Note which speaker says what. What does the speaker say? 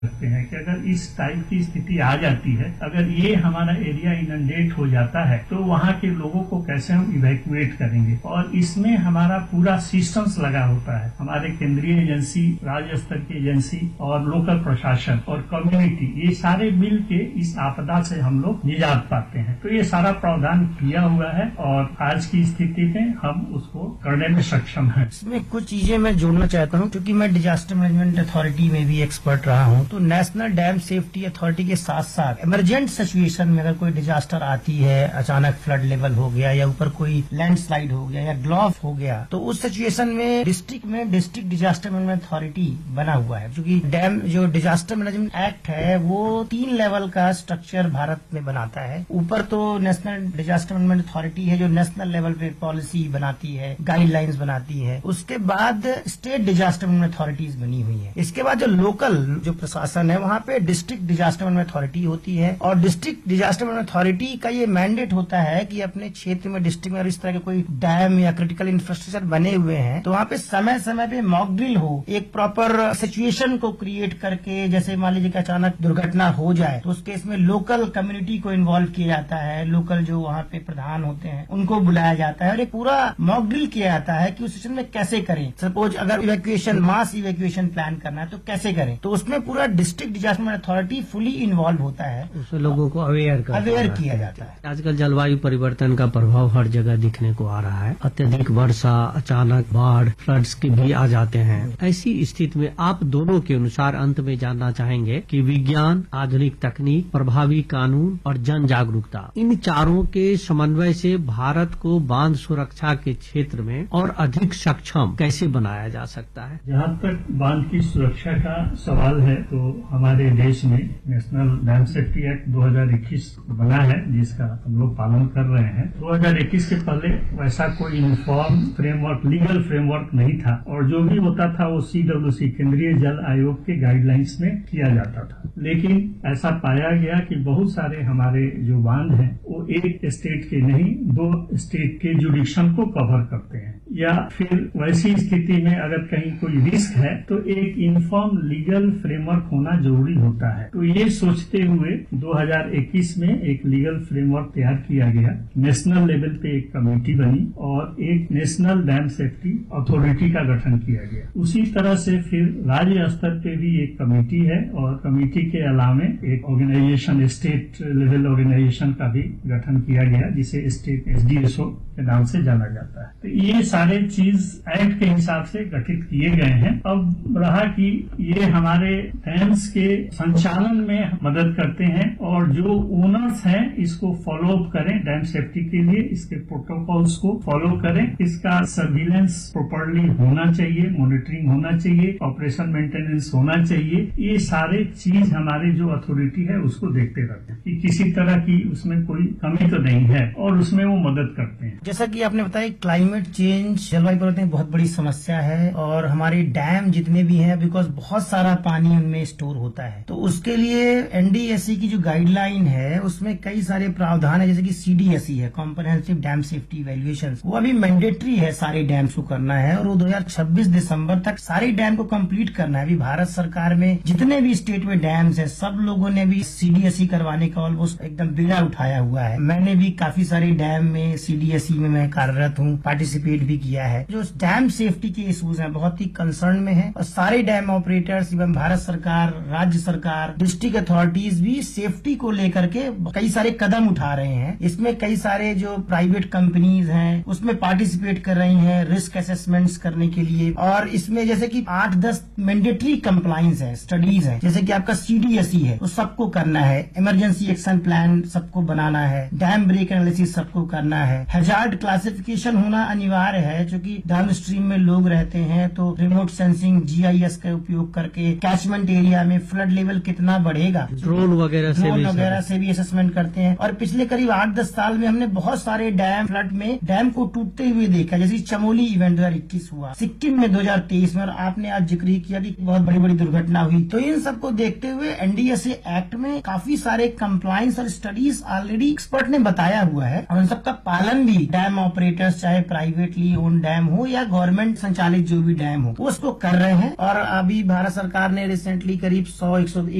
Speaker 1: सकते हैं कि अगर इस टाइप की स्थिति आ जाती है, अगर ये हमारा एरिया इनंडेट हो जाता है तो वहाँ के लोगों को कैसे हम इवैक्यूएट करेंगे। और इसमें हमारा पूरा सिस्टम्स लगा होता है, हमारे केंद्रीय एजेंसी, राज्य स्तर की एजेंसी और लोकल प्रशासन और कम्युनिटी, ये सारे मिल के इस आपदा से हम लोग निजात पाते हैं। तो ये सारा प्रावधान किया हुआ है और आज की स्थिति में हम उसको करने में सक्षम हैं।
Speaker 2: इसमें कुछ चीजें मैं जोड़ना चाहता हूँ, क्योंकि मैं डिजास्टर मैनेजमेंट अथॉरिटी में भी एक्सपर्ट रहा हूँ। तो नेशनल डैम सेफ्टी अथॉरिटी के साथ साथ इमरजेंट सिचुएशन में अगर कोई डिजास्टर आती है, अचानक फ्लड लेवल हो गया या ऊपर कोई लैंडस्लाइड हो गया या ग्लॉफ हो गया, तो उस सिचुएशन में डिस्ट्रिक्ट डिजास्टर मैनेजमेंट अथॉरिटी बना हुआ है। क्योंकि डैम जो डिजास्टर मैनेजमेंट एक्ट है वो 3 लेवल का स्ट्रक्चर भारत में बनाता है। ऊपर तो नेशनल डिजास्टर मैनेजमेंट अथॉरिटी है जो नेशनल लेवल पे पॉलिसी बनाती है, गाइडलाइंस बनाती है। उसके बाद स्टेट डिजास्टर मैनेजमेंट अथॉरिटीज बनी हुई है। इसके बाद जो लोकल जो प्रशासन है वहाँ पे डिस्ट्रिक्ट डिजास्टर मैनेजमेंट अथॉरिटी होती है। और डिस्ट्रिक्ट डिजास्टर मैनेजमेंट अथॉरिटी का ये मैंडेट होता है कि अपने क्षेत्र में, डिस्ट्रिक्ट में इस तरह के कोई डैम या क्रिटिकल इंफ्रास्ट्रक्चर बने हुए हैं तो वहाँ पे समय समय पे मॉक ड्रिल हो, एक प्रॉपर सिचुएशन को क्रिएट करके, जैसे मान लीजिए कि अचानक दुर्घटना हो जाए तो उस केस में लोकल कम्युनिटी को इन्वॉल्व किया जाता है, लोकल जो वहाँ पे प्रधान होते हैं उनको बुलाया जाता है और एक पूरा मॉक ड्रिल किया जाता है कि उस सिचुएशन में कैसे करें। सपोज अगर इवैक्यूएशन, मास इवैक्यूएशन प्लान करना है तो कैसे करें। तो उसमें पूरा district disaster management authority fully involve होता है,
Speaker 3: उसमें लोगों को अवेयर
Speaker 2: किया जाता है।
Speaker 3: आजकल जलवायु परिवर्तन का प्रभाव हर जगह दिखने को आ रहा है। अत्यधिक वर्षा, अचानक बाढ़, फ्लड्स के भी आ जाते हैं। ऐसी स्थिति में आप दोनों के अनुसार अंत में जानना चाहेंगे कि विज्ञान, आधुनिक तकनीक, प्रभावी कानून और जन जागरूकता, इन चारों के समन्वय से भारत को बांध सुरक्षा के क्षेत्र में और अधिक सक्षम कैसे बनाया जा सकता है।
Speaker 1: जहाँ तक बांध की सुरक्षा का सवाल है तो हमारे देश में नेशनल डैम सेफ्टी एक्ट 2021 बना है जिसका हम लोग पालन कर रहे हैं। 2021 के पहले वैसा कोई यूनिफॉर्म फ्रेमवर्क, लीगल फ्रेमवर्क नहीं था और जो भी होता था वो CWC, केंद्रीय जल आयोग के गाइडलाइंस में किया जाता था। लेकिन ऐसा पाया गया कि बहुत सारे हमारे जो बांध हैं वो एक स्टेट के नहीं, 2 स्टेट के जुडिक्शन को कवर करते हैं। या फिर वैसी स्थिति में अगर कहीं कोई रिस्क है तो एक यूनिफॉर्म लीगल फ्रेमवर्क होना जरूरी होता है। तो ये सोचते हुए 2021 में एक लीगल फ्रेमवर्क तैयार किया गया। नेशनल लेवल पे एक कमेटी बनी और एक नेशनल डैम सेफ्टी अथॉरिटी का गठन किया गया। उसी तरह से फिर राज्य स्तर पे भी एक कमेटी है और कमेटी के अलावा एक ऑर्गेनाइजेशन, स्टेट लेवल ऑर्गेनाइजेशन का भी गठन किया गया जिसे स्टेट SDSO के नाम से जाना जाता है। तो ये सारे चीज एक्ट के हिसाब से गठित किए गए हैं। अब रहा कि ये हमारे डैम्स के संचालन में मदद करते हैं और जो ओनर्स हैं इसको फॉलो अप करें, डैम सेफ्टी के लिए इसके प्रोटोकॉल्स को फॉलो करें, इसका सर्विलेंस प्रॉपर्ली होना चाहिए, मॉनिटरिंग होना चाहिए, ऑपरेशन मेंटेनेंस होना चाहिए। ये सारे चीज हमारे जो अथॉरिटी है उसको देखते रहते हैं कि किसी तरह की उसमें कोई कमी तो नहीं है और उसमें वो मदद करते हैं।
Speaker 2: जैसा कि आपने बताया, क्लाइमेट चेंज, जलवायु परिवर्तन बहुत बड़ी समस्या है और हमारे डैम जितने भी हैं, बिकॉज बहुत सारा पानी उनमें स्टोर होता है, तो उसके लिए NDSE की जो गाइडलाइन है उसमें कई सारे प्रावधान है, जैसे कि CDSE है, कॉम्प्रिहेंसिव डैम सेफ्टी इवैल्यूएशन, वो अभी मैंडेटरी है, सारे डैम्स को करना है और वो 2026 दिसंबर तक सारे डैम को कंप्लीट करना है। अभी भारत सरकार में जितने भी स्टेट में डैम्स है सब लोगों ने भी CDSE करवाने का ऑलमोस्ट एकदम बीड़ा उठाया हुआ है। मैंने भी काफी सारे डैम में CDSE में मैं कार्यरत हूँ, पार्टिसिपेट भी किया है। जो डैम सेफ्टी के इश्यूज हैं बहुत ही कंसर्न में है और सारे डैम ऑपरेटर्स एवं भारत सरकार, राज्य सरकार, डिस्ट्रिक्ट अथॉरिटीज भी सेफ्टी को लेकर के कई सारे कदम उठा रहे हैं। इसमें कई सारे जो प्राइवेट कंपनीज हैं उसमें पार्टिसिपेट कर रही हैं रिस्क असेसमेंट्स करने के लिए। और इसमें जैसे कि 8-10 मैंडेटरी कंप्लायंस है, स्टडीज है, जैसे कि आपका CDSE है वो सबको करना है, इमरजेंसी एक्शन प्लान सबको बनाना है, डैम ब्रेक एनालिसिस सबको करना है, हैजार्ड क्लासिफिकेशन होना अनिवार्य है क्योंकि डाउन स्ट्रीम में लोग रहते हैं तो रिमोट सेंसिंग GIS का उपयोग करके कैचमेंट एरिया में फ्लड लेवल कितना बढ़ेगा,
Speaker 3: ड्रोन वगैरह
Speaker 2: से भी असेसमेंट करते हैं। और पिछले करीब 8-10 साल में हमने बहुत सारे डैम फ्लड में डैम को टूटते हुए देखा, जैसे चमोली इवेंट 2021 हुआ, सिक्किम में 2023 में, और आपने आज जिक्र किया कि बहुत बड़ी बड़ी दुर्घटना हुई। तो इन सबको देखते हुए NDSA एक्ट में काफी सारे कंप्लायंस और स्टडीज ऑलरेडी एक्सपर्ट ने बताया हुआ है और उन सबका पालन भी डैम ऑपरेटर्स चाहे प्राइवेटली ओन डैम हो या गवर्नमेंट संचालित जो भी डैम हो, वो उसको कर रहे हैं। और अभी भारत सरकार ने रिसेंटली करीब 100